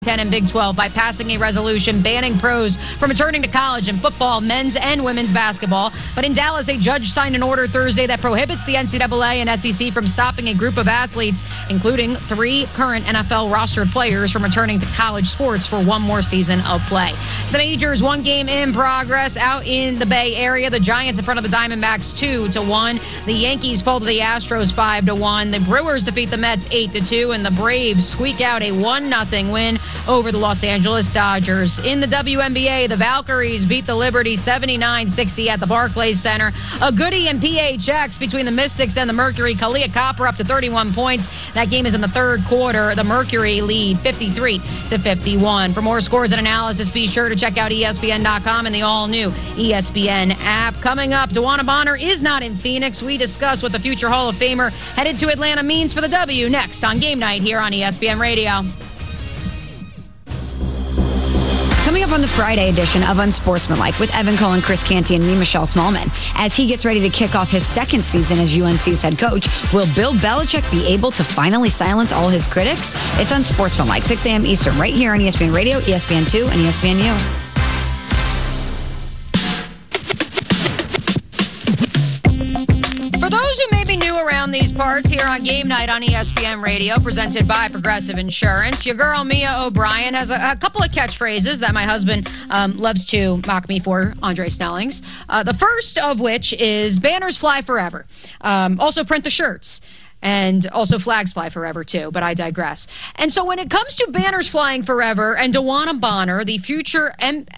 10 and Big 12 by passing a resolution banning pros from returning to college in football, men's and women's basketball. But in Dallas, a judge signed an order Thursday that prohibits the NCAA and SEC from stopping a group of athletes, including 3 current NFL rostered players, from returning to college sports for one more season of play. So the majors, one game in progress out in the Bay Area. The Giants in front of the Diamondbacks 2-1. The Yankees fall to the Astros 5-1. The Brewers defeat the Mets 8-2, and the Braves squeak out a 1-0 win over the Los Angeles Dodgers. In the WNBA, the Valkyries beat the Liberty 79-60 at the Barclays Center. A goodie in PHX between the Mystics and the Mercury. Kalia Copper up to 31 points. That game is in the third quarter. The Mercury lead 53-51. For more scores and analysis, be sure to check out ESPN.com and the all-new ESPN app. Coming up, DeWanna Bonner is not in Phoenix. We discuss what the future Hall of Famer headed to Atlanta means for the W next on Game Night here on ESPN Radio. Coming up on the Friday edition of Unsportsmanlike with Evan Cohen, Chris Canty, and me, Michelle Smallman. As he gets ready to kick off his second season as UNC's head coach, will Bill Belichick be able to finally silence all his critics? It's Unsportsmanlike, 6 a.m. Eastern, right here on ESPN Radio, ESPN2, and ESPNU. Those who may be new around these parts, here on Game Night on ESPN Radio, presented by Progressive Insurance, your girl Mia O'Brien has a couple of catchphrases that my husband loves to mock me for, Andre Snellings. The first of which is banners fly forever. Also print the shirts. And also flags fly forever, too, but I digress. And so when it comes to banners flying forever and DeWanna Bonner, the future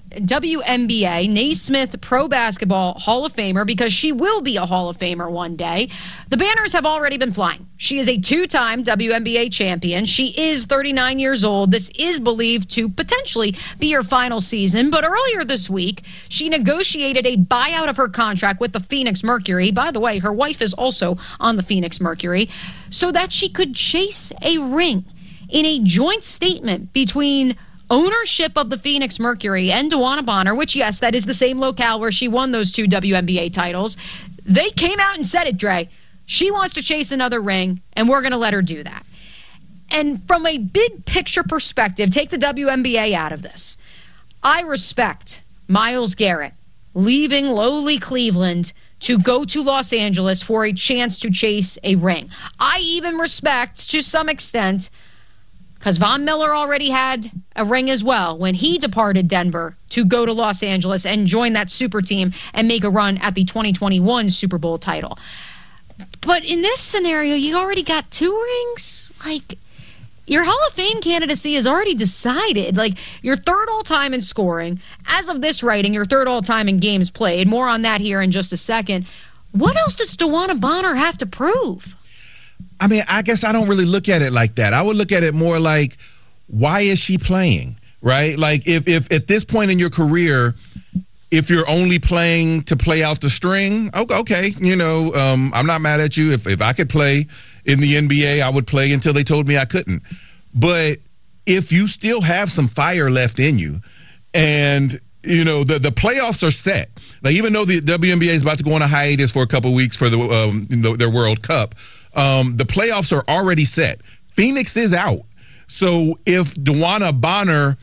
WNBA Naismith Pro Basketball Hall of Famer, because she will be a Hall of Famer one day, the banners have already been flying. She is a 2-time WNBA champion. She is 39 years old. This is believed to potentially be her final season. But earlier this week, she negotiated a buyout of her contract with the Phoenix Mercury. By the way, her wife is also on the Phoenix Mercury, so that she could chase a ring. In a joint statement between ownership of the Phoenix Mercury and DeWanna Bonner, which, yes, that is the same locale where she won those 2 WNBA titles, they came out and said it, Dre. She wants to chase another ring, and we're going to let her do that. And from a big picture perspective, take the WNBA out of this. I respect Myles Garrett leaving lowly Cleveland to go to Los Angeles for a chance to chase a ring. I even respect, to some extent, because Von Miller already had a ring as well when he departed Denver to go to Los Angeles and join that super team and make a run at the 2021 Super Bowl title. But in this scenario, you already got 2 rings. Like, your Hall of Fame candidacy is already decided. Like, you're third all-time in scoring. As of this writing, you're third all-time in games played. More on that here in just a second. What else does DeWanna Bonner have to prove? I mean, I guess I don't really look at it like that. I would look at it more like, why is she playing, right? Like, if at this point in your career, if you're only playing to play out the string, okay, I'm not mad at you. If I could play in the NBA, I would play until they told me I couldn't. But if you still have some fire left in you, and the playoffs are set, like, even though the WNBA is about to go on a hiatus for a couple of weeks for their World Cup, the playoffs are already set. Phoenix is out. So if DeWanna Bonner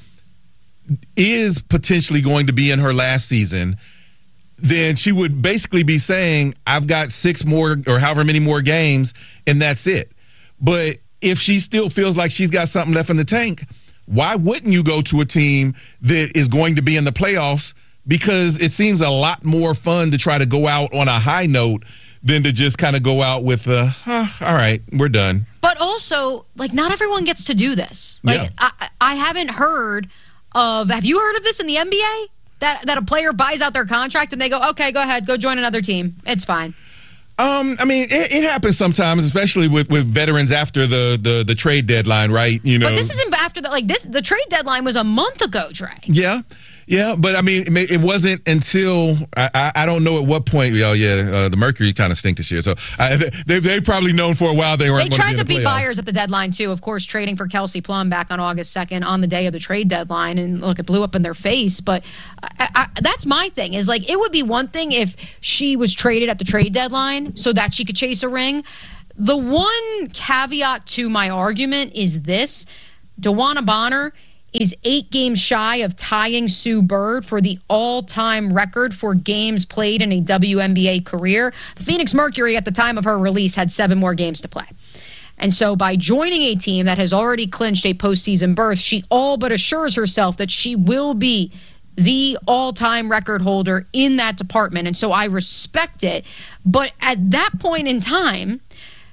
is potentially going to be in her last season, then she would basically be saying, I've got 6 more or however many more games, and that's it. But if she still feels like she's got something left in the tank, why wouldn't you go to a team that is going to be in the playoffs? Because it seems a lot more fun to try to go out on a high note than to just kind of go out with, all right, we're done. But also, like, not everyone gets to do this. Like, yeah. I haven't heard of, have you heard of this in the NBA? That a player buys out their contract and they go, okay, go ahead, go join another team. It's fine. I mean, it happens sometimes, especially with veterans after the trade deadline, right? But this isn't after the trade deadline was a month ago, Dre. Yeah, but I mean, it wasn't until I don't know at what point. The Mercury kind of stink this year, so they've probably known for a while they weren't. They tried to be playoffs. Buyers at the deadline too, of course, trading for Kelsey Plum back on August 2nd on the day of the trade deadline, and look, it blew up in their face. But that's my thing, is like, it would be one thing if she was traded at the trade deadline so that she could chase a ring. The one caveat to my argument is this: DeWanna Bonner is 8 games shy of tying Sue Bird for the all-time record for games played in a WNBA career. The Phoenix Mercury, at the time of her release, had 7 more games to play. And so by joining a team that has already clinched a postseason berth, she all but assures herself that she will be the all-time record holder in that department. And so I respect it. But at that point in time,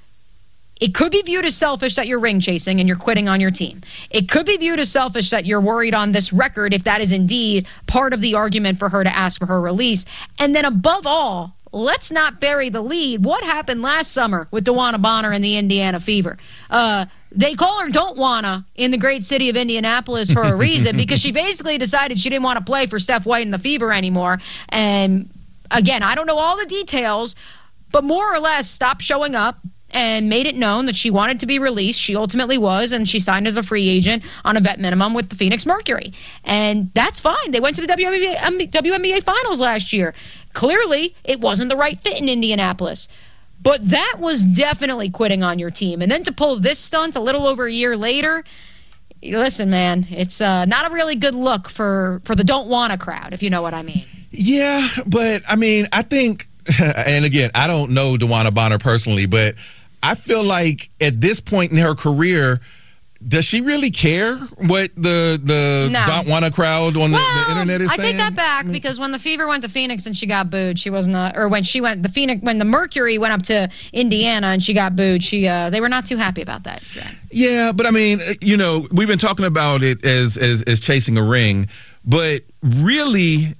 it could be viewed as selfish that you're ring chasing and you're quitting on your team. It could be viewed as selfish that you're worried on this record, if that is indeed part of the argument for her to ask for her release. And then above all, let's not bury the lead. What happened last summer with DeWanna Bonner and the Indiana Fever? They call her Don't Wanna in the great city of Indianapolis for a reason, because she basically decided she didn't want to play for Steph White and the Fever anymore. And again, I don't know all the details, but more or less stopped showing up and made it known that she wanted to be released. She ultimately was, and she signed as a free agent on a vet minimum with the Phoenix Mercury. And that's fine. They went to the WNBA Finals last year. Clearly, it wasn't the right fit in Indianapolis. But that was definitely quitting on your team. And then to pull this stunt a little over a year later, listen, man, it's not a really good look for the Don't Wanna crowd, if you know what I mean. Yeah, but, I mean, I think, and again, I don't know DeWanna Bonner personally, but I feel like at this point in her career, does she really care what the Don't Wanna crowd on the internet is saying? I take that back, because when the Fever went to Phoenix and she got booed, she was not, or when the Mercury went up to Indiana and she got booed, they were not too happy about that. Yeah, but I mean, we've been talking about it as chasing a ring, but really,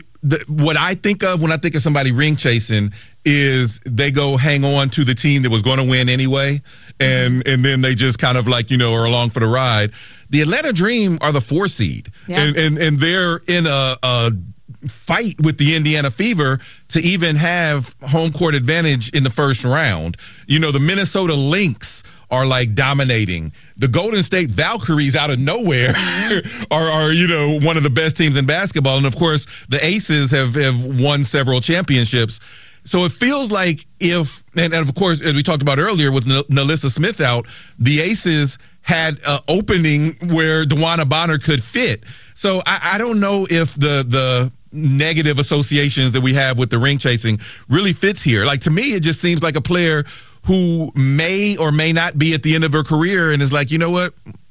what I think of when I think of somebody ring chasing is they go hang on to the team that was going to win anyway, and then they just kind of like, are along for the ride. The Atlanta Dream are the 4 seed, and they're in a fight with the Indiana Fever to even have home court advantage in the first round. The Minnesota Lynx are like dominating. The Golden State Valkyries out of nowhere are one of the best teams in basketball. And of course, the Aces have won several championships. So it feels like and of course, as we talked about earlier with NaLyssa Smith out, the Aces had an opening where DeWanna Bonner could fit. So I don't know if the negative associations that we have with the ring chasing really fits here. Like, to me, it just seems like a player who may or may not be at the end of her career and is like, you know what?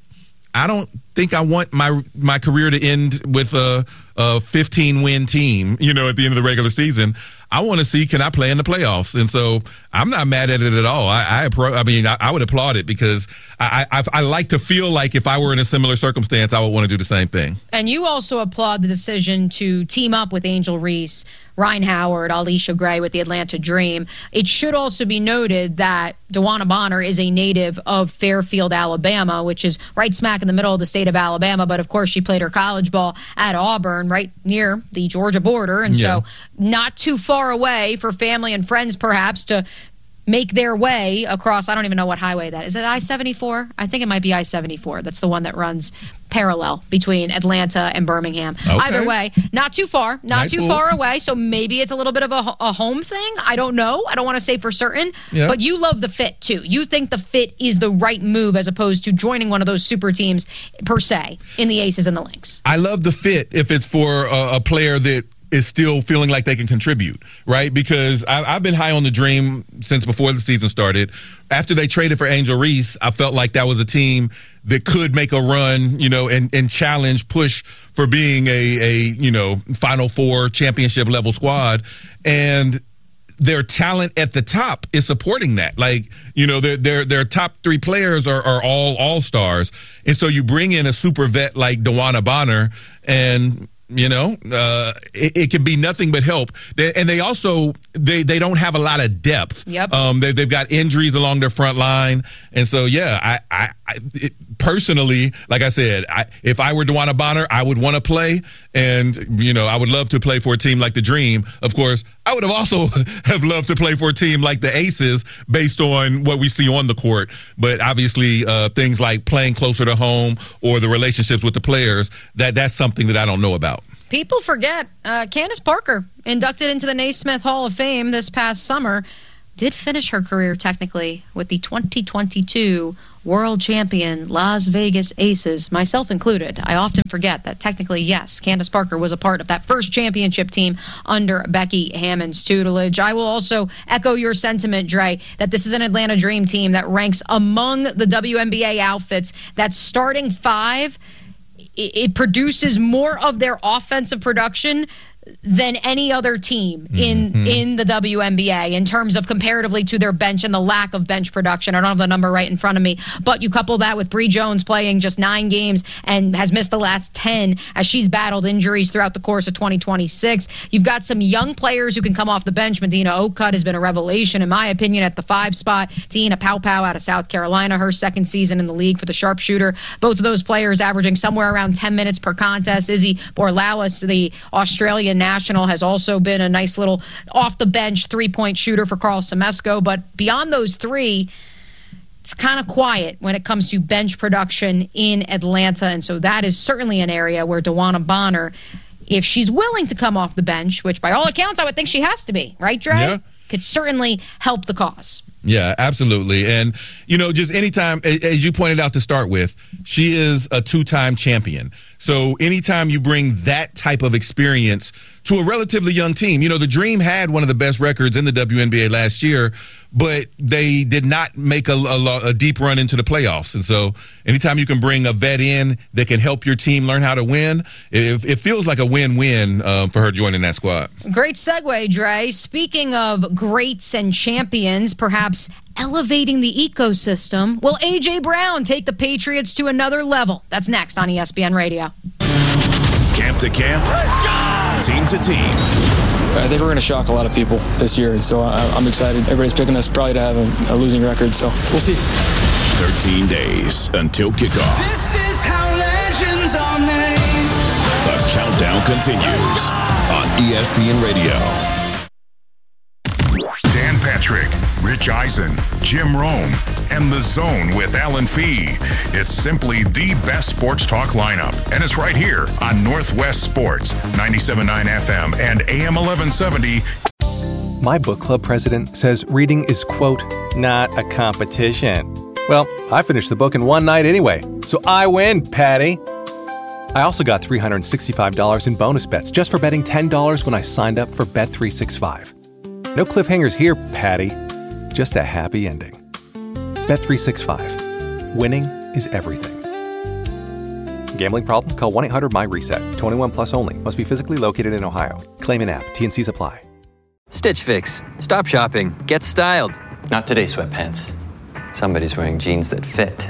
I don't think I want my career to end with a 15-win team, at the end of the regular season. I want to see, can I play in the playoffs? And so I'm not mad at it at all. I would applaud it, because I like to feel like if I were in a similar circumstance, I would want to do the same thing. And you also applaud the decision to team up with Angel Reese, Ryan Howard, Alicia Gray with the Atlanta Dream. It should also be noted that DeWanna Bonner is a native of Fairfield, Alabama, which is right smack in the middle of the state of Alabama. But, of course, she played her college ball at Auburn, right near the Georgia border. And so not too far away for family and friends, perhaps, to make their way across. I don't even know what highway that is. Is it I-74? I think it might be I-74. That's the one that runs parallel between Atlanta and Birmingham. Okay. Either way, not too far, not too far away. So maybe it's a little bit of a home thing. I don't know. I don't want to say for certain. Yeah. But you love the fit, too. You think the fit is the right move as opposed to joining one of those super teams, per se, in the Aces and the Lynx. I love the fit if it's for a player that is still feeling like they can contribute, right? Because I've been high on the Dream since before the season started. After they traded for Angel Reese, I felt like that was a team that could make a run, and challenge, push for being a Final Four championship level squad. And their talent at the top is supporting that. Like, their top 3 players are all stars. And so you bring in a super vet like DeWanna Bonner, and it can be nothing but help. And they also they don't have a lot of depth. Yep. They've got injuries along their front line, and so I personally, like I said, if I were DeWanna Bonner, I would want to play, and I would love to play for a team like the Dream. Of course, I would have also have loved to play for a team like the Aces based on what we see on the court. But obviously, things like playing closer to home or the relationships with the players, that's something that I don't know about. People forget Candace Parker, inducted into the Naismith Hall of Fame this past summer, did finish her career technically with the 2022 world champion Las Vegas Aces, myself included. I often forget that technically, yes, Candace Parker was a part of that first championship team under Becky Hammond's tutelage. I will also echo your sentiment, Dre, that this is an Atlanta Dream team that ranks among the WNBA outfits that's starting five. It produces more of their offensive production than any other team in the WNBA in terms of comparatively to their bench and the lack of bench production. I don't have the number right in front of me, but you couple that with Bree Jones playing just 9 games and has missed the last 10 as she's battled injuries throughout the course of 2026. You've got some young players who can come off the bench. Medina Oakcutt has been a revelation, in my opinion, at the 5 spot. Tina Paopao out of South Carolina, her second season in the league for the sharpshooter. Both of those players averaging somewhere around 10 minutes per contest. Izzy Borlaus, the Australian national, has also been a nice little off-the-bench three-point shooter for Carl Semesco. But beyond those three, it's kind of quiet when it comes to bench production in Atlanta. And so that is certainly an area where DeWanna Bonner, if she's willing to come off the bench, which by all accounts I would think she has to be, right, Dre? Yeah. Could certainly help the cause. Yeah, absolutely. And, just anytime, as you pointed out to start with, she is a 2-time champion. So anytime you bring that type of experience to a relatively young team, the Dream had one of the best records in the WNBA last year, but they did not make a deep run into the playoffs. And so anytime you can bring a vet in that can help your team learn how to win, it feels like a win-win for her joining that squad. Great segue, Dre. Speaking of greats and champions, perhaps elevating the ecosystem, will A.J. Brown take the Patriots to another level? That's next on ESPN Radio. Camp to camp, team to team. I think we're going to shock a lot of people this year, and so I'm excited. Everybody's picking us probably to have a losing record, so we'll see. 13 days until kickoff. This is how legends are made. The countdown continues on ESPN Radio. Dan Patrick, Rich Eisen, Jim Rome, and The Zone with Alan Fee. It's simply the best sports talk lineup, and it's right here on Northwest Sports, 97.9 FM and AM 1170. My book club president says reading is, quote, not a competition. Well, I finished the book in one night anyway, so I win, Patty. I also got $365 in bonus bets just for betting $10 when I signed up for Bet365. No cliffhangers here, Patty. Just a happy ending. Bet365. Winning is everything. Gambling problem? Call 1-800-MY-RESET. 21 plus only. Must be physically located in Ohio. Claim in app. T&Cs apply. Stitch Fix. Stop shopping. Get styled. Not today, sweatpants. Somebody's wearing jeans that fit.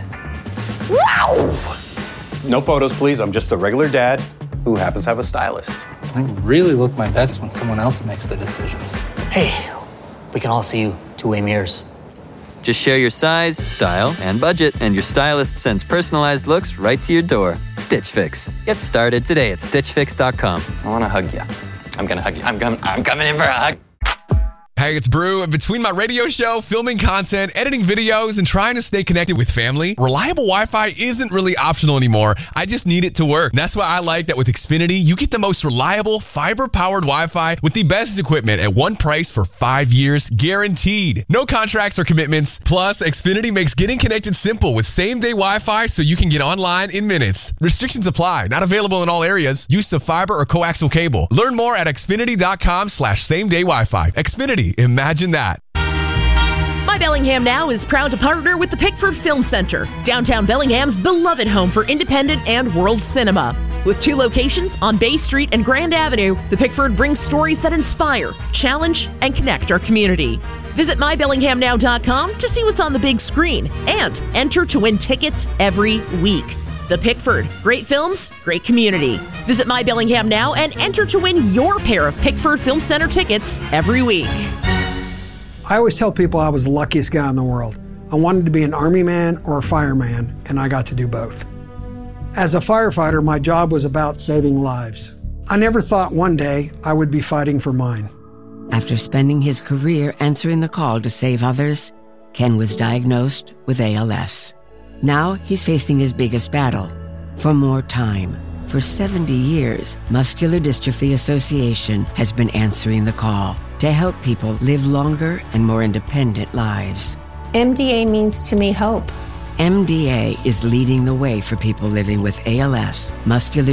Wow! No photos, please. I'm just a regular dad who happens to have a stylist. I really look my best when someone else makes the decisions. Hey, we can all see you two-way mirrors. Just share your size, style, and budget, and your stylist sends personalized looks right to your door. Stitch Fix. Get started today at StitchFix.com. I want to hug you. I'm going to hug you. I'm coming in for a hug. Hey, it's Brew. Between my radio show, filming content, editing videos, and trying to stay connected with family, reliable Wi-Fi isn't really optional anymore. I just need it to work. That's why I like that with Xfinity, you get the most reliable, fiber-powered Wi-Fi with the best equipment at one price for 5 years, guaranteed. No contracts or commitments. Plus, Xfinity makes getting connected simple with same-day Wi-Fi so you can get online in minutes. Restrictions apply. Not available in all areas. Use of fiber or coaxial cable. Learn more at Xfinity.com/same-day Wi-Fi. Xfinity. Imagine that. My Bellingham Now is proud to partner with the Pickford Film Center, downtown Bellingham's beloved home for independent and world cinema. With 2 locations on Bay Street and Grand Avenue, the Pickford brings stories that inspire, challenge, and connect our community. Visit mybellinghamnow.com to see what's on the big screen and enter to win tickets every week. The Pickford. Great films, great community. Visit My Bellingham now and enter to win your pair of Pickford Film Center tickets every week. I always tell people I was the luckiest guy in the world. I wanted to be an army man or a fireman, and I got to do both. As a firefighter, my job was about saving lives. I never thought one day I would be fighting for mine. After spending his career answering the call to save others, Ken was diagnosed with ALS. Now he's facing his biggest battle, for more time. For 70 years, Muscular Dystrophy Association has been answering the call to help people live longer and more independent lives. MDA means to me hope. MDA is leading the way for people living with ALS, muscular